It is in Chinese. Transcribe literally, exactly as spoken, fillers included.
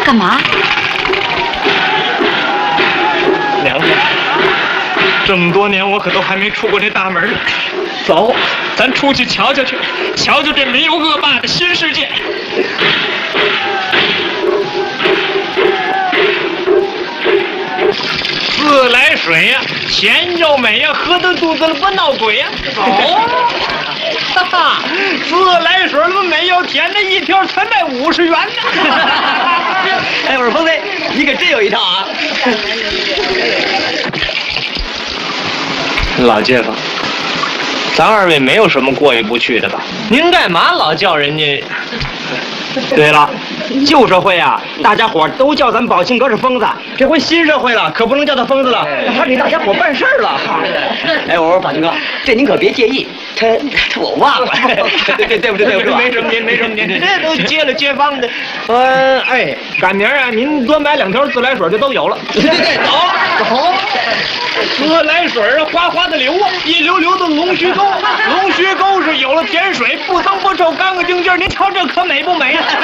干嘛？ 娘子，这么多年我可都还没出过这大门呢。走，咱出去瞧瞧去，瞧瞧这没有恶霸的新世界。自来水呀、啊，甜又美呀、啊，喝到肚子里不闹鬼呀、啊。走，哈哈，自来水又美又甜的，一条才卖五十元呢。 哎，我说鹏飞，你可真有一套啊！ 老街坊，咱二位没有什么过意不去的吧？您干嘛老叫人家？ 对了，旧社会啊，大家伙都叫咱宝庆哥是疯子，这回新社会了，可不能叫他疯子了，他给大家伙办事儿了。哎，我说宝庆哥，这您可别介意，他他我忘了。对对对不对对不对？ 没什么您没什么您，这都接了街坊的。嗯，哎，赶明儿啊，您多买两条自来水就都有了。 对对对，走走。 自来水啊，哗哗的流啊，一流流的龙须沟，龙须沟是有了甜水，不脏不臭，干干净净。您瞧这可美不美啊？